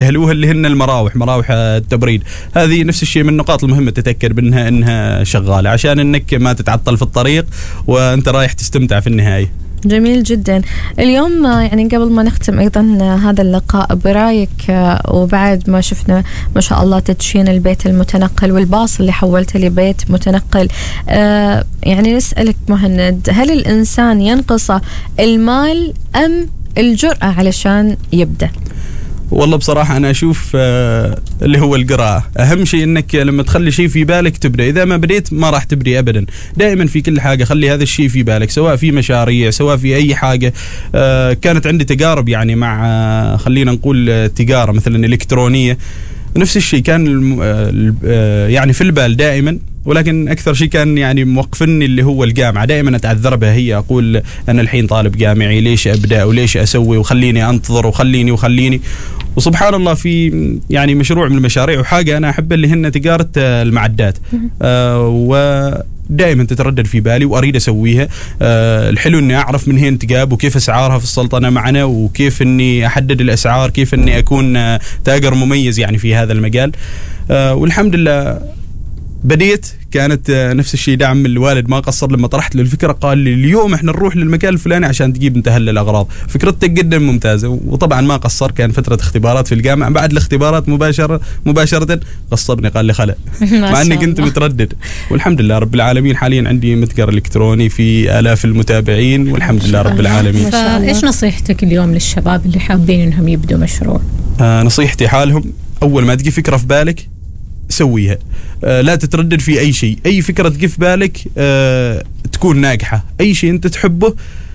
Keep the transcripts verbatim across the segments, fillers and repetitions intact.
تجاهلوها اللي هن المراوح، مراوح التبريد. هذه نفس الشيء من النقاط المهمة تتأكد منها انها شغالة عشان انك ما تتعطل في الطريق وانت رايح تستمتع في النهاية. جميل جدا. اليوم يعني قبل ما نختم أيضا هذا اللقاء برأيك وبعد ما شفنا ما شاء الله تدشين البيت المتنقل والباص اللي حولته لبيت متنقل، آه يعني نسألك مهند، هل الإنسان ينقصه المال أم الجرأة علشان يبدأ؟ والله بصراحة أنا أشوف آه اللي هو القراءة أهم شيء، إنك لما تخلي شيء في بالك تبدأ. إذا ما بديت ما راح تبدي أبدا. دائما في كل حاجة خلي هذا الشيء في بالك، سواء في مشاريع سواء في أي حاجة. آه كانت عندي تجارب يعني مع آه خلينا نقول تجارة مثلا إلكترونية، نفس الشيء كان آه يعني في البال دائما، ولكن أكثر شيء كان يعني موقفني اللي هو الجامعة. دائما أتعذر بها هي، أقول أنا الحين طالب جامعي ليش أبدأ وليش أسوي وخليني أنتظر وخليني وخليني. وسبحان الله في يعني مشروع من المشاريع وحاجة أنا أحب اللي هن تجارة المعدات، آه ودائما تتردد في بالي وأريد أسويها. آه الحلو أني أعرف من هين تجاب وكيف أسعارها في السلطنة معنا، وكيف أني أحدد الأسعار، كيف أني أكون تاجر مميز يعني في هذا المجال. آه والحمد لله بديت. كانت نفس الشيء دعم من الوالد ما قصر لما طرحت له الفكرة، قال لي اليوم احنا نروح للمكان الفلاني عشان تجيب انت هل الأغراض. فكرتك جدا ممتازة، وطبعا ما قصر. كان فترة اختبارات في الجامعة، بعد الاختبارات مباشرة مباشرة قصرني قال لي خلق مع اني كنت متردد. والحمد لله رب العالمين حاليا عندي متجر الكتروني في آلاف المتابعين والحمد لله رب العالمين. فايش نصيحتك اليوم للشباب اللي حابين انهم يبدوا مشروع؟ آه نصيحتي حالهم، اول ما تجي فكرة في بالك سويها. آه لا تتردد في أي شيء. أي فكرة تجي في بالك آه تكون ناجحة. أي شيء أنت تحبه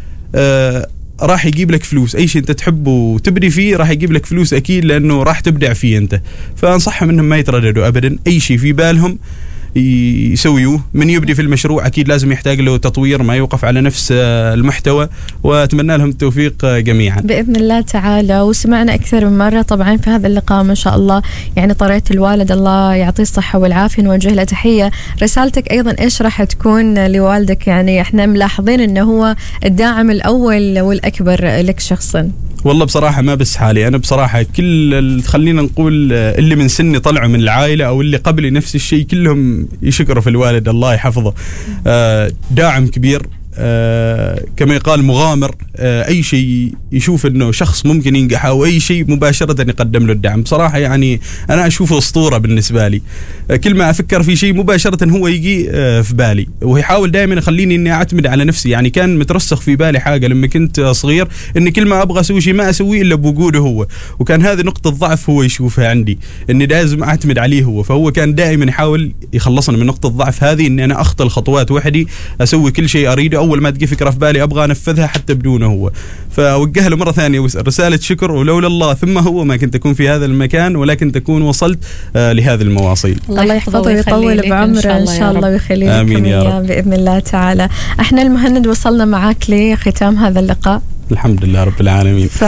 آه راح يجيب لك فلوس. أي شيء أنت تحبه وتبدي فيه راح يجيب لك فلوس أكيد، لأنه راح تبدع فيه أنت. فأنصحهم أنهم ما يترددوا أبدا. أي شيء في بالهم يسويوه. من يبدي في المشروع أكيد لازم يحتاج له تطوير، ما يوقف على نفس المحتوى. وأتمنى لهم التوفيق جميعا بإذن الله تعالى. وسمعنا أكثر من مرة طبعا في هذا اللقاء ما شاء الله يعني طريقة الوالد الله يعطيه الصحة والعافية نوجه له تحية. رسالتك أيضا إيش راح تكون لوالدك؟ يعني إحنا ملاحظين أنه هو الداعم الأول والأكبر لك شخصا. والله بصراحة ما بس حالي أنا، بصراحة كل خلينا نقول اللي من سني طلعوا من العائلة أو اللي قبلي نفس الشيء كلهم يشكروا في الوالد الله يحفظه. داعم كبير، آه كما يقال مغامر. آه أي شيء يشوف أنه شخص ممكن ينجح أو أي شيء مباشرة يقدم له الدعم. بصراحة يعني أنا أشوفه أسطورة بالنسبة لي. آه كل ما أفكر في شيء مباشرة هو يجي آه في بالي، ويحاول دائما يخليني أني أعتمد على نفسي. يعني كان مترسخ في بالي حاجة لما كنت صغير، أني كل ما أبغى أسوي شيء ما أسويه إلا بوجوده هو، وكان هذه نقطة ضعف هو يشوفها عندي، أني لازم أعتمد عليه هو. فهو كان دائما يحاول يخلصني من نقطة ضعف هذه، أني أنا أخطى الخطوات وحدي، أسوي كل شيء أريده. أول ما تجي فكرة في بالي أبغى أنفذها حتى بدونه هو. فأوجه له مرة ثانية رسالة شكر، ولولا الله ثم هو ما كنت أكون في هذا المكان، ولكن تكون وصلت آه لهذه المواصيل. الله يحفظه ويطول بعمره إن شاء الله ويخليه لكم إياه بإذن الله تعالى. احنا المهند وصلنا معاك لختام هذا اللقاء الحمد لله رب العالمين. ف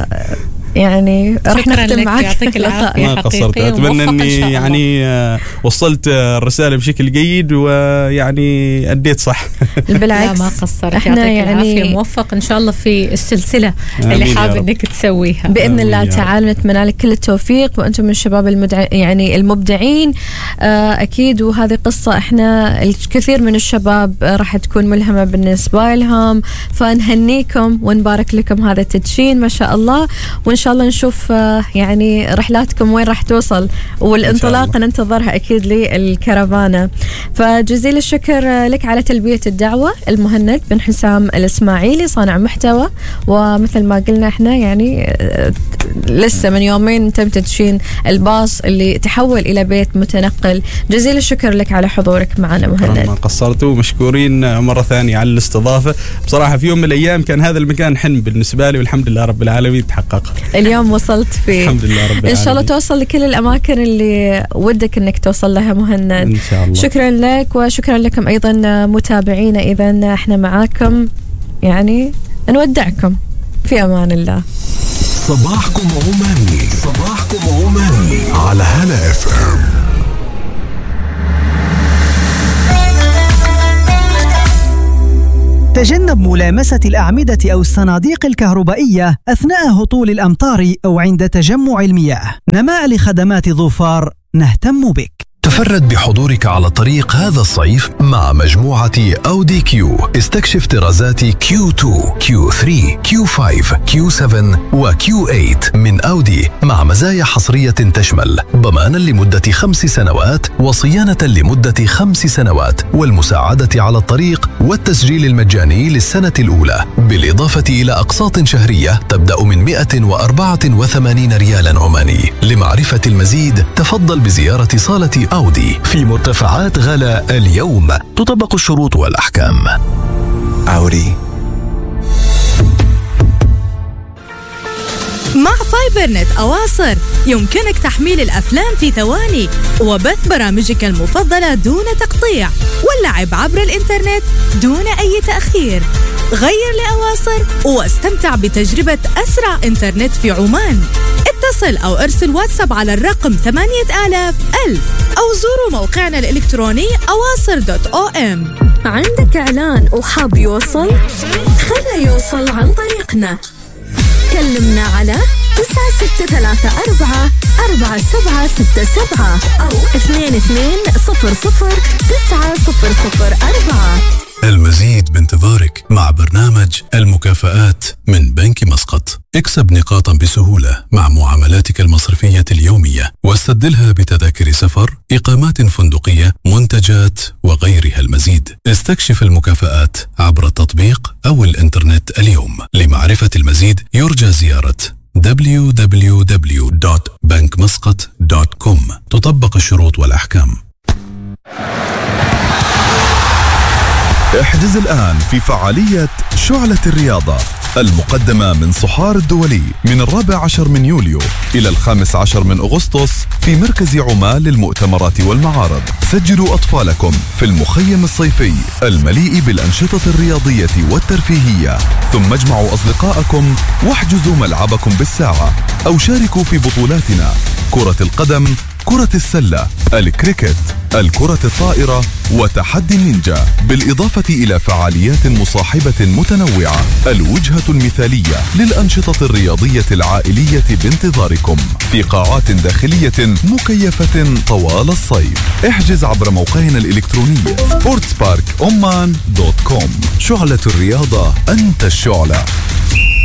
يعني راح نختم معك. يعطيك العافية. ما قصرت. أتمنى أني يعني وصلت الرسالة بشكل جيد ويعني أديت صح. بالعكس ما قصرت. احنا يعني موفق إن شاء الله في السلسلة اللي حابب إنك تسويها بإذن الله تعالى. نتمنى لك كل التوفيق، وأنتم من الشباب المدع... يعني المبدعين أكيد. وهذه قصة احنا الكثير من الشباب راح تكون ملهمة بالنسبة لهم، فنهنيكم ونبارك لكم هذا التدشين ما شاء الله. وإن شاء الله نشوف يعني رحلاتكم وين راح توصل، والانطلاقة ننتظرها أكيد للكرفانة. فجزيل الشكر لك على تلبية الدعوة المهند بن حسام الإسماعيلي، صانع محتوى. ومثل ما قلنا احنا يعني لسه من يومين تم تدشين الباص اللي تحول إلى بيت متنقل. جزيل الشكر لك على حضورك معنا مهند. ما قصرتوا، مشكورين مرة ثانية على الاستضافة. بصراحة في يوم من الأيام كان هذا المكان حلم بالنسبة لي، والحمد لله رب العالمين تحقق. اليوم وصلت فيه الحمد لله رب العالمين. إن شاء الله توصل لكل الأماكن اللي ودك إنك توصل لها مهند إن شاء الله. شكرا لك وشكرا لكم أيضا متابعينا. إذا احنا معاكم يعني نودعكم في أمان الله. صباحكم عماني، صباحكم عماني على هلا اف ام. تجنب ملامسة الأعمدة أو الصناديق الكهربائية أثناء هطول الأمطار أو عند تجمع المياه. نماء لخدمات ظفار، نهتم بك. تفرد بحضورك على الطريق هذا الصيف مع مجموعة أودي كيو. استكشف طرازات كيو اثنين، كيو ثلاثة، كيو خمسة، كيو سبعة وكيو ثمانية من أودي مع مزايا حصرية تشمل ضمانا لمدة خمس سنوات وصيانة لمدة خمس سنوات والمساعدة على الطريق والتسجيل المجاني للسنة الأولى، بالإضافة إلى أقساط شهرية تبدأ من مئة وأربعة وثمانين ريالا عماني. لمعرفة المزيد تفضل بزيارة صالة أودي في مرتفعات غلا اليوم. تطبق الشروط والأحكام. أودي. مع فايبر نت أواصر يمكنك تحميل الأفلام في ثواني وبث برامجك المفضلة دون تقطيع واللعب عبر الإنترنت دون أي تأخير. غير لأواصر واستمتع بتجربة أسرع إنترنت في عمان. اتصل أو ارسل واتساب على الرقم ثمانية آلاف ألف أو زوروا موقعنا الإلكتروني أواصر دوت أو إم. عندك إعلان وحاب يوصل؟ خليه يوصل عن طريقنا. كلمنا على تسعة ستة ثلاثة أربعة أربعة سبعة ستة سبعة أو اثنين اثنين صفر صفر تسعة صفر صفر أربعة. المزيد بانتظارك مع برنامج المكافآت من بنك مسقط. اكسب نقاطا بسهولة مع معاملاتك المصرفية اليومية واستبدلها بتذاكر سفر، إقامات فندقية، منتجات وغيرها المزيد. استكشف المكافآت عبر التطبيق أو الإنترنت اليوم. لمعرفة المزيد يرجى زيارة دبليو دبليو دبليو دوت بنك مسقط دوت كوم. تطبق الشروط والأحكام. احجز الآن في فعالية شعلة الرياضة المقدمة من صحار الدولي من الرابع عشر من يوليو إلى الخامس عشر من أغسطس في مركز عمان للمؤتمرات والمعارض. سجلوا أطفالكم في المخيم الصيفي المليء بالأنشطة الرياضية والترفيهية، ثم اجمعوا أصدقائكم واحجزوا ملعبكم بالساعة أو شاركوا في بطولاتنا: كرة القدم، كرة السلة، الكريكت، الكرة الطائرة وتحدي النينجا، بالإضافة إلى فعاليات مصاحبة متنوعة. الوجهة المثالية للأنشطة الرياضية العائلية بانتظاركم في قاعات داخلية مكيفة طوال الصيف. احجز عبر موقعنا الإلكتروني سبورتس بارك عمان دوت كوم. شعلة الرياضة، أنت الشعلة.